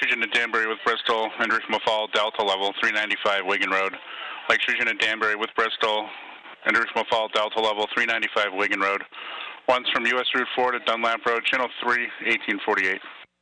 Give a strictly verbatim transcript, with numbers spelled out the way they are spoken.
Region to Danbury with Bristol, Inverucema Fall, Delta level three ninety-five Wigan Road. Lakes Region to Danbury with Bristol, Inverucema Fall, Delta level three ninety-five Wigan Road. One's from U S Route four to Dunlap Road, channel three, eighteen forty-eight.